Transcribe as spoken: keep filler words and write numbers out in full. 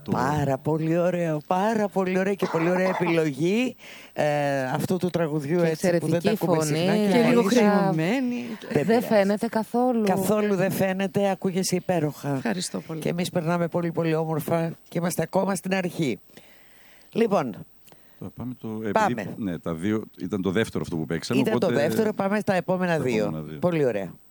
Το... Πάρα πολύ ωραίο, πάρα πολύ ωραία και πολύ ωραία επιλογή ε, αυτού του τραγουδιού, και έτσι που δεν τα ακούμε φωνή, συχνά. και, Και λίγο χρεωμένη. Δεν, δεν φαίνεται καθόλου. Καθόλου δεν φαίνεται, ακούγεσαι υπέροχα. Ευχαριστώ πολύ. Και εμείς περνάμε πολύ πολύ όμορφα και είμαστε ακόμα στην αρχή. Λοιπόν, πάμε, το... πάμε. Επειδή, ναι, τα δύο, ήταν το δεύτερο αυτό που παίξαμε. Ήταν οπότε... το δεύτερο, πάμε στα επόμενα, στα δύο. επόμενα δύο. Πολύ ωραία.